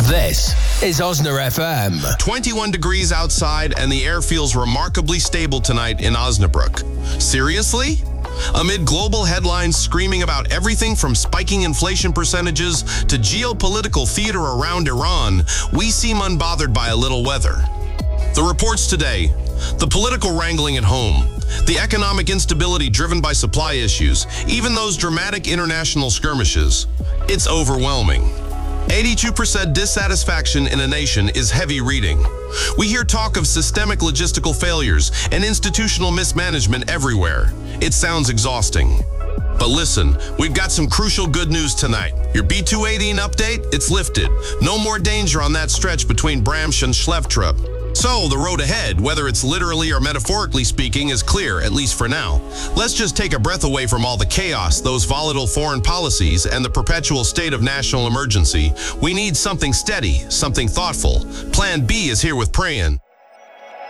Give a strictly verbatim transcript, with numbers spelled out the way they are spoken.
This is Osna F M. twenty-one degrees outside and the air feels remarkably stable tonight in Osnabrück. Seriously? Amid global headlines screaming about everything from spiking inflation percentages to geopolitical theater around Iran, we seem unbothered by a little weather. The reports today: the political wrangling at home, the economic instability driven by supply issues, even those dramatic international skirmishes. It's overwhelming. eighty-two percent dissatisfaction in a nation is heavy reading. We hear talk of systemic logistical failures and institutional mismanagement everywhere. It sounds exhausting. But listen, we've got some crucial good news tonight. Your B two eighteen update, it's lifted. No more danger on that stretch between Bramsch and Schleftrop. So, the road ahead, whether it's literally or metaphorically speaking, is clear, at least for now. Let's just take a breath away from all the chaos, those volatile foreign policies, and the perpetual state of national emergency. We need something steady, something thoughtful. Plan B is here with Prayan.